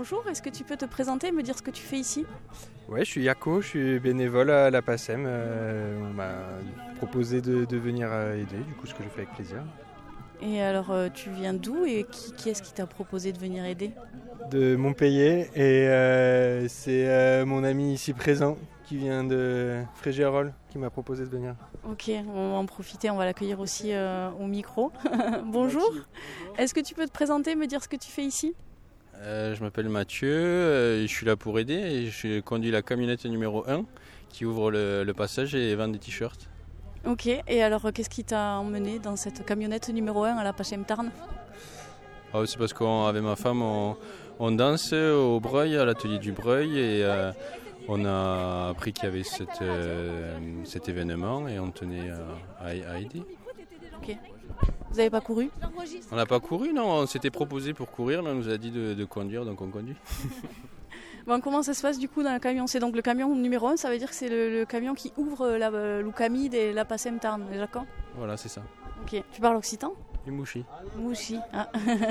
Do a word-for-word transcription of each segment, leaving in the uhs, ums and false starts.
bonjour, est-ce que tu peux te présenter et me dire ce que tu fais ici ? Ouais, je suis Yako, je suis bénévole à la PACEM. Euh, on m'a proposé de, de venir aider, du coup ce que je fais avec plaisir. Et alors euh, tu viens d'où et qui, qui est-ce qui t'a proposé de venir aider ? De Montpellier et euh, c'est euh, mon ami ici présent qui vient de Frégérolles qui m'a proposé de venir. Ok, on va en profiter, on va l'accueillir aussi euh, au micro. Bonjour, est-ce que tu peux te présenter et me dire ce que tu fais ici ? Euh, je m'appelle Mathieu, euh, je suis là pour aider et je conduis la camionnette numéro un qui ouvre le, le passage et vend des t-shirts. Ok, et alors qu'est-ce qui t'a emmené dans cette camionnette numéro un à la Pachem Tarn ? Ah, c'est parce qu'avec ma femme on, on danse au Breuil, à l'atelier du Breuil et euh, on a appris qu'il y avait cette, euh, cet événement et on tenait à, à aider. Ok. Vous n'avez pas couru ? On n'a pas couru, non, on s'était proposé pour courir, mais on nous a dit de, de conduire, donc on conduit. Bon, comment ça se passe du coup dans le camion ? C'est donc le camion numéro un, ça veut dire que c'est le, le camion qui ouvre la, l'Ucamid et la Pacem Tarn, d'accord ? Voilà, c'est ça. Ok, tu parles occitan ? Imouchi. Mouchi, ah.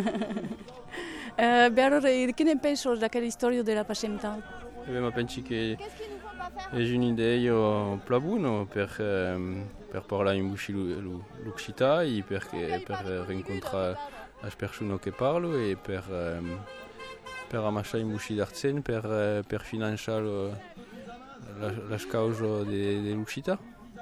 uh, beh, allora, che ne penso da quella storia della Pacem Tarn? Eh ma pensi che è un'idea io plabuno per, per parlare in Mouchi l'Uccita e per, per incontrare le persone che parlo e per, per ammassare in Mouchi d'Arzen per, per finanziare la, la causa dell'Uccita.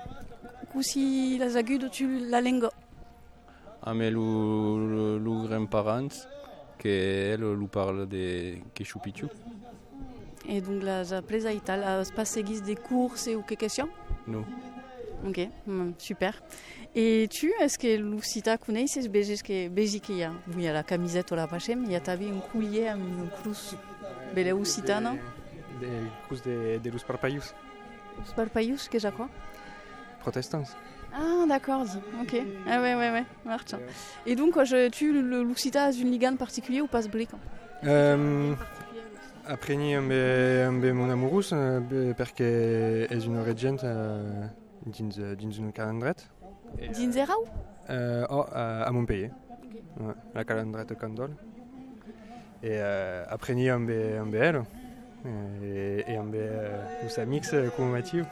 Così la zagudo tu la lingua? A me lu, lu grand-parents che elle lu parle de Keshupichu. Et donc la pleza itala space des courses ou quelque question? Non. Ok, super. Et tu, est-ce que l'Ucita connaisses que Belgique oui, à la camisette ou la Pachem, il y a tabi un coulier à un cruz belle Ucitana? Des cruz de, de los Parpayus. Los Parpayus, qu'est-ce que quoi? Protestants. Ah d'accord, ok. Ah ouais, ouais, ouais, marche. Et donc, je, tu, le Lucita, as une ligane particulière ou pas brique? Um, Appreni amb, amb mon amorós perquè és una regent uh, dins, dins un calendret. Dins Erau? Uh, oh, a, a Montpellier, okay. Ouais, la calendret de Candol. Et uh, appreni amb, amb elle et, et amb uh, os amics com Mathieu.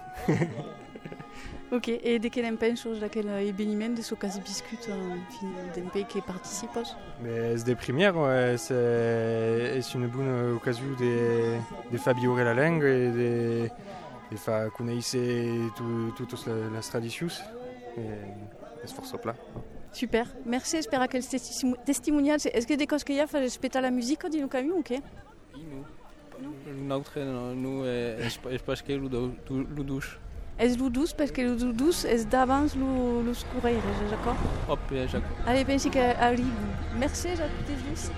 Ok, et de quel penses d'aquel événement de ce cas discute d'un pays qui participe? Mais c'est première, ouais, c'est, c'est une bonne occasion de, de faire vivre la langue et de, de faire connaître toutes les traditions et se forcer là. Super, merci, j'espère que le testimonial, est-ce que des choses qu'il y a, fait respecter la musique dans le camion ou quoi? Notre, nous, je pense que nous douche. Est-ce que douce parce que le douce est d'avance le le courir, d'accord? Hop, Jacques. Allez, pense qu'elle arrive. Merci, Jacques, t'es douce.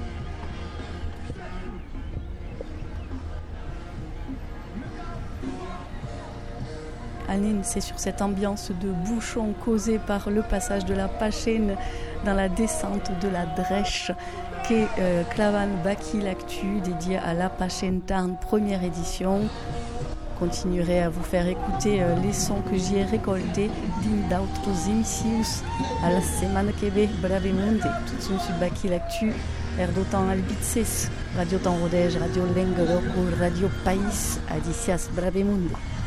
Aline, c'est sur cette ambiance de bouchon causée par le passage de la Pachem dans la descente de la Drèche qu'est euh, Clavan Baki l'actu dédié à la Pachem Tarn première édition. Je continuerai à vous faire écouter euh, les sons que j'y ai récoltés d'une d'autres émissions à la semaine que ve bravemente tout de suite Baki l'actu Erdotan Albitses Radio Tan Rodège Radio Lenguedoc ou Radio País Adicias Bravemunde.